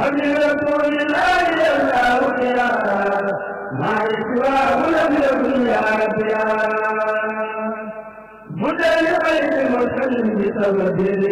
وبرسول الله الله يا ما سواه لم يكن يا رب يا مدعي خير مسلم بسبب